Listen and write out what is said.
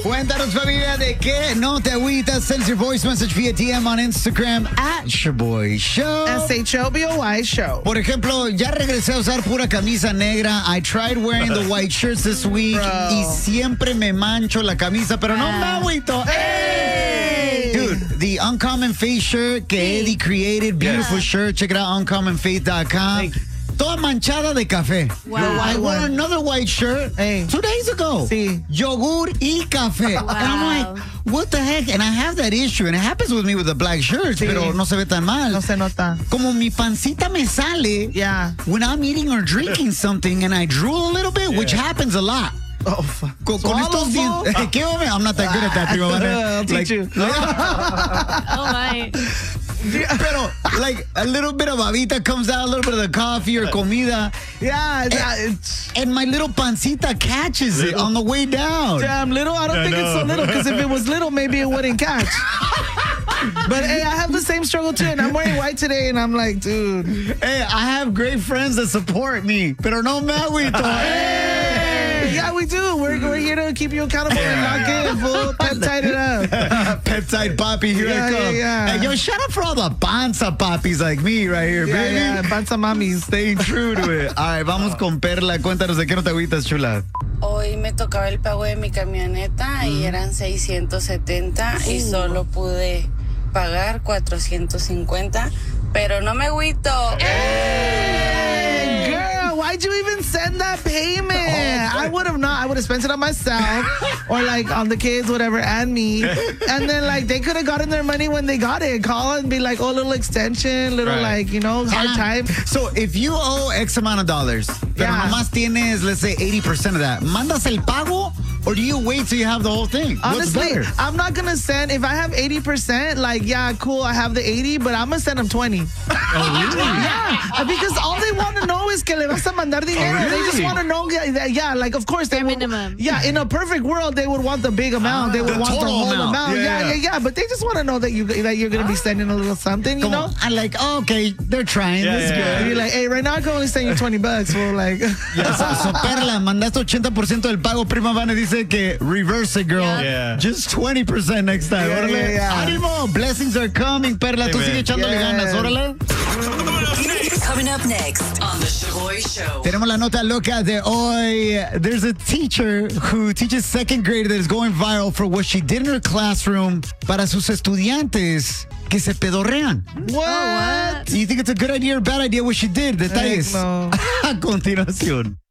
Cuéntanos, familia, de qué no te agüitas. Send your voice message via DM on Instagram at Shaboy Show. SHOBOY Show. Por ejemplo, ya regresé a usar pura camisa negra. I tried wearing the white shirts this week y siempre me mancho la camisa, pero no me agüito. Hey! Dude, the Uncommon Face shirt que Eddie created, beautiful shirt. Check it out, uncommonfaith.com. Toda manchada de café. Wow. I wore another white shirt 2 days ago. Sí. Yogur y café. Wow. And I'm like, what the heck? And I have that issue. And it happens with me with the black shirts, Sí. pero no se ve tan mal. No se nota. Como mi pancita me sale when I'm eating or drinking something and I drool a little bit, which happens a lot. Oh, fuck. Con estos dientes. ¿Qué, hombre? I'm not that good at that, primo. I'll teach you. Oh, my. Pero, like, a little bit of babita comes out, a little bit of the coffee or comida. Yeah. And my little pancita catches it on the way down. Damn little. I don't think it's so little, because if it was little, maybe it wouldn't catch. But hey, I have the same struggle too, and I'm wearing white today, and I'm like, dude. Hey, I have great friends that support me, pero no me agüito. Yeah, we do. We're here to keep you accountable and lock in, fool. Peptide it up. Peptide Poppy, here I come. Yeah. Hey, yo, shout out for all the panza poppies like me right here, baby. Yeah, panza mamis. Staying true to it. All right, vamos con Perla. Cuéntanos de qué no te agüitas, chula. Hoy me tocaba el pago de mi camioneta y eran 670 y solo pude pagar 450, pero no me agüito. Hey, girl, why'd you even send that payment? I would have not. I would have spent it on myself or like on the kids, whatever, and me. And then like they could have gotten their money when they got it. Call and be like, oh, little extension, little like, you know, hard time. So if you owe X amount of dollars, pero nomás tienes, let's say, 80% of that, ¿mandas el pago or do you wait till you have the whole thing? Honestly, What's better? I'm not going to send, if I have 80%, like, yeah, cool, I have the 80, but I'm going to send them 20. Oh, really? Yeah, because all they want to know is que le vas a mandar dinero. Oh, really? They just want to know, like, of course, they would, minimum. Yeah, in a perfect world, they would want the big amount. They would want the total whole amount. Yeah, but they just want to know that you're going to be sending a little something, you know? I'm like, oh, okay, they're trying. That's good. And you're like, hey, right now I can only send you $20. Well, like, So, Perla, mandaste 80% del pago. Prima Vane dice que reverse it, girl. Yeah. Just 20% next time. Yeah, Órale. yeah. Ánimo. Blessings are coming, Perla. Tú sigue echándole ganas. Órale. Coming up next on The Shaboy Show. Tenemos la nota loca de hoy. There's a teacher who teaches second grade that is going viral for what she did in her classroom para sus estudiantes que se pedorrean. what? Do you think it's a good idea or bad idea what she did? Detalles. No. A continuación.